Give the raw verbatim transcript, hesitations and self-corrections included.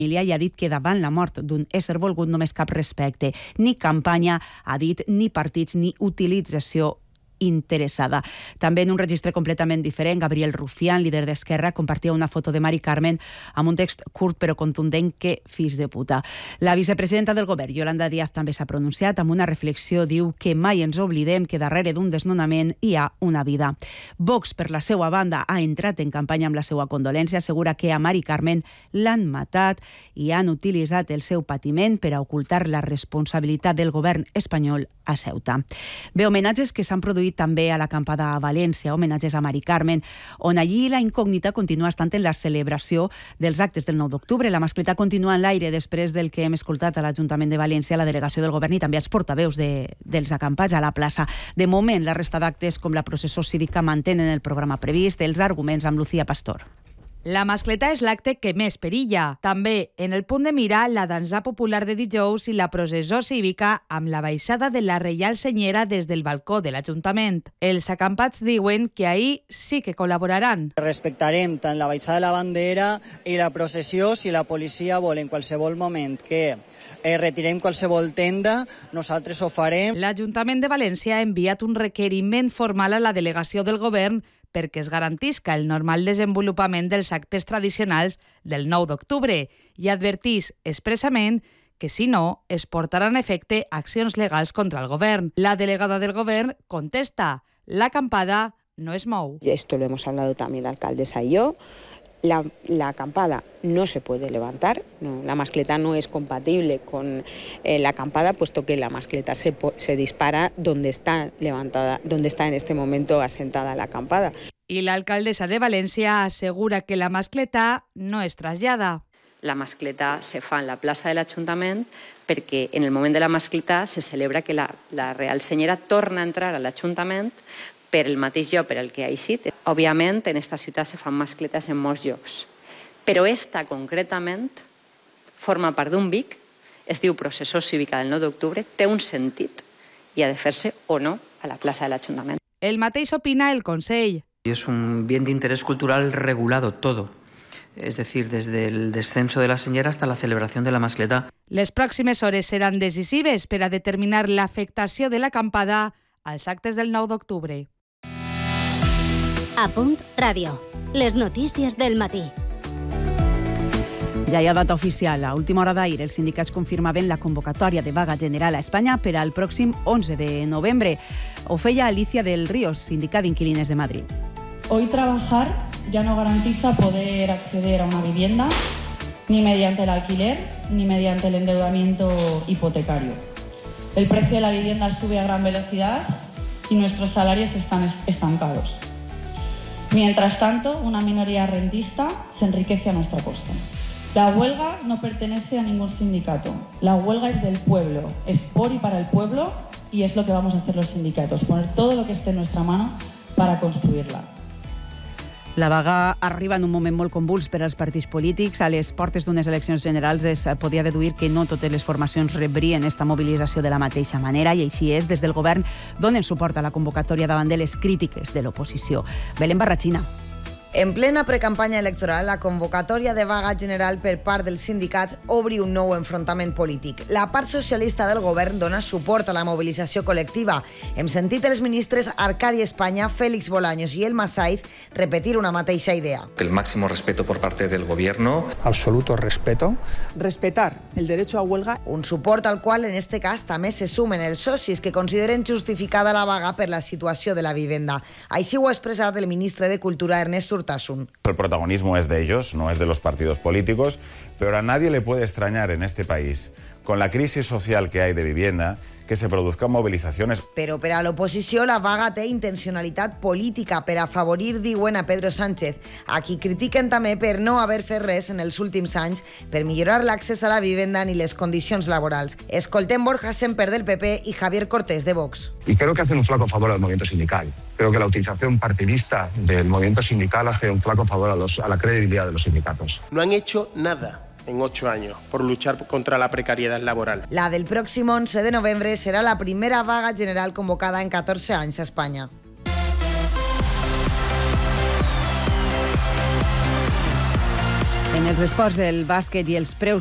família i ha dit que davant la mort d'un ésser volgut només cap respecte, ni campanya, ha dit, ni partits, ni utilització interessada. També en un registre completament diferent, Gabriel Rufián, líder d'Esquerra, compartia una foto de Mari Carmen amb un text curt però contundent que fills de puta. La vicepresidenta del govern, Yolanda Díaz, també s'ha pronunciat amb una reflexió. Diu que mai ens oblidem que darrere d'un desnonament hi ha una vida. Vox, per la seva banda, ha entrat en campanya amb la seva condolència. Assegura que a Mari Carmen l'han matat i han utilitzat el seu patiment per a ocultar la responsabilitat del govern espanyol a Ceuta. Bé, homenatges que s'han produït també a l'acampada a València, homenatges a Mari Carmen, on allí la incògnita continua estant en la celebració dels actes del nou d'octubre. La mascleta continua en l'aire després del que hem escoltat a l'Ajuntament de València, la delegació del govern i també els portaveus de, dels acampats a la plaça. De moment, la resta d'actes com la processó cívica mantenen el programa previst. Els arguments amb Lucía Pastor. La mascleta és l'acte que més perilla. També en el punt de mira la dansa popular de dijous i la processó cívica amb la baixada de la Reial Senyera des del balcó de l'Ajuntament. Els acampats diuen que ahir sí que col·laboraran. Respectarem tant la baixada de la bandera i la processió. Si la policia vol en qualsevol moment que eh, retirem qualsevol tenda, nosaltres ho farem. L'Ajuntament de València ha enviat un requeriment formal a la delegació del govern perquè es garantisca el normal desenvolupament dels actes tradicionals del nou d'octubre i advertís expressament que, si no, es portaran a efecte accions legals contra el govern. La delegada del govern contesta: l'acampada no es mou. Esto lo hemos hablado también la alcaldesa y yo. La, la acampada no se puede levantar, no, la mascleta no es compatible con eh, la acampada, puesto que la mascleta se, se dispara donde está levantada, donde está en este momento asentada la acampada. Y la alcaldesa de València asegura que la mascleta no es trasllada. La mascleta se fa en la plaça de l'Ajuntament perquè en el moment de la mascleta se celebra que la, la Real Senyera torna a entrar a l'Ajuntament per el mateix lloc per el que ha eixit. Òbviament, en esta ciutat se fan mascletes en molts llocs, però esta concretament forma part d'un Vic, es diu processó cívica del nou d'octubre, té un sentit i ha de fer-se o no a la plaça de l'Ajuntament. El mateix opina el Consell. Es un bien de interés cultural regulado todo, es decir, desde el descenso de la señera hasta la celebración de la mascleta. Les pròximes hores seran decisives per a determinar l'afectació de l'acampada als actes del nou d'octubre. A Punt Ràdio, les notícies del matí. Ja hi ha data oficial. A última hora d'ahir, els sindicats confirmaven la convocatòria de vaga general a Espanya per al pròxim onze de novembre. Ho feia Alicia del Ríos, sindicat d'inquilines de Madrid. Hoy trabajar ya no garantiza poder acceder a una vivienda ni mediante el alquiler ni mediante el endeudamiento hipotecario. El precio de la vivienda sube a gran velocidad y nuestros salarios están estancados. Mientras tanto, una minoría rentista se enriquece a nuestra costa. La huelga no pertenece a ningún sindicato. La huelga es del pueblo, es por y para el pueblo, y es lo que vamos a hacer los sindicatos, poner todo lo que esté en nuestra mano para construirla. La vaga arriba en un moment molt convuls per als partits polítics. A les portes d'unes eleccions generals es podia deduir que no totes les formacions rebrien esta mobilització de la mateixa manera i així és. Des del govern donen suport a la convocatòria davant de les crítiques de l'oposició. Belén Barrachina. En plena precampanya electoral, la convocatòria de vaga general per part dels sindicats obri un nou enfrontament polític. La part socialista del govern dona suport a la mobilització col·lectiva. Hem sentit els ministres Arcadi España, Félix Bolaños y Elma Saiz repetir una mateixa idea. El máximo respeto por parte del gobierno. Absoluto respeto. Respetar el derecho a huelga. Un suport al qual en este cas també se sumen els socis que consideren justificada la vaga per la situació de la vivenda. Així ho ha expressat el ministre de Cultura, Ernest Urtasun. El protagonismo es de ellos, no es de los partidos políticos, pero a nadie le puede extrañar en este país, con la crisis social que hay de vivienda, que se produzcan movilizaciones. Però per a l'oposició la vaga té intencionalitat política per afavorir, diuen, a Pedro Sánchez, a qui critiquen també per no haver fet res en els últims anys per millorar l'accés a la vivenda ni les condicions laborals. Escoltem Borja Semper del P P y Javier Cortés de Vox. Y creo que hacen un flaco favor al movimiento sindical. Creo que la utilización partidista del movimiento sindical hace un flaco favor a, los, a la credibilidad de los sindicatos. No han hecho nada en ocho años por luchar contra la precariedad laboral. La del próximo once de noviembre será la primera vaga general convocada en catorce anys a Espanya. En els esports, el bàsquet i els preus